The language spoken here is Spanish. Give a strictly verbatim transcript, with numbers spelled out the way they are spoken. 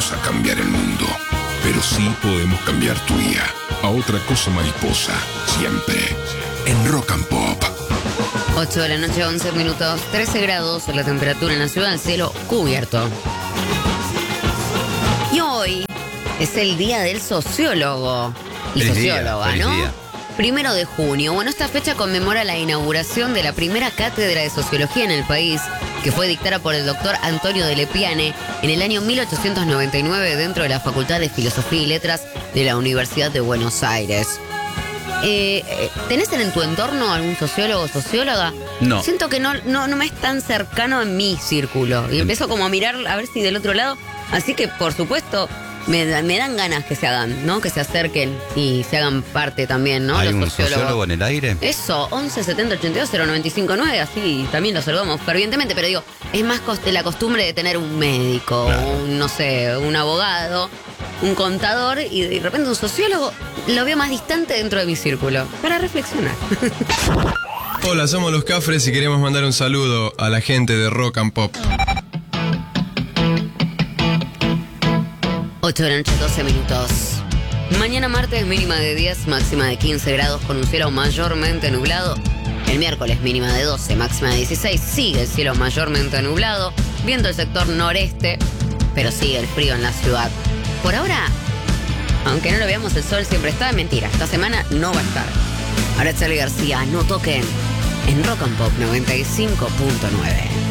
vamos a cambiar el mundo, pero sí podemos cambiar tu día a otra cosa mariposa, siempre en Rock and Pop. ocho de la noche, once minutos, trece grados la temperatura en la ciudad, el cielo cubierto. Y hoy es el día del sociólogo y Feliz socióloga, día, ¿no? feliz día. Primero de junio. Bueno, esta fecha conmemora la inauguración de la primera cátedra de sociología en el país, que fue dictada por el doctor Antonio de Lepiane en el año mil ochocientos noventa y nueve dentro de la Facultad de Filosofía y Letras de la Universidad de Buenos Aires. Eh, eh, ¿Tenés en tu entorno algún sociólogo o socióloga? No. Siento que no, no, no me es tan cercano en mi círculo. Y empiezo como a mirar a ver si del otro lado. Así que, por supuesto, me, da- me dan ganas que se hagan, ¿no? Que se acerquen y se hagan parte también, ¿no? ¿Hay Los un sociólogos. sociólogo en el aire? Eso, once setenta ochenta y dos cero noventa y cinco nueve, así también lo saludamos fervientemente, pero digo, es más coste la costumbre de tener un médico, Claro. un, no sé, un abogado, un contador y de repente un sociólogo, lo veo más distante dentro de mi círculo. Para reflexionar. Hola, somos los Cafres y queremos mandar un saludo a la gente de Rock and Pop. ocho de la noche, doce minutos. Mañana martes mínima de diez, máxima de quince grados con un cielo mayormente nublado. El miércoles mínima de doce, máxima de dieciséis. Sigue el cielo mayormente nublado. Viento el sector noreste, pero sigue el frío en la ciudad. Por ahora, aunque no lo veamos, el sol siempre está. Mentira, esta semana no va a estar. Ahora Charly García, no toquen en Rock and Pop noventa y cinco punto nueve.